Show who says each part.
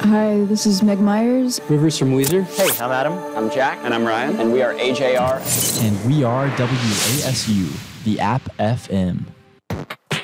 Speaker 1: Hi, this is Meg Myers.
Speaker 2: Rivers from Weezer.
Speaker 3: Hey, I'm Adam.
Speaker 4: I'm Jack.
Speaker 5: And I'm Ryan.
Speaker 4: And we are AJR.
Speaker 6: And we are WASU, the App FM.